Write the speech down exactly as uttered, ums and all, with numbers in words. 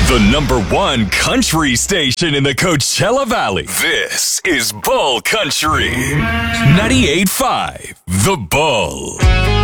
The number one country station in the Coachella Valley. This is Bull Country. ninety-eight point five The Bull.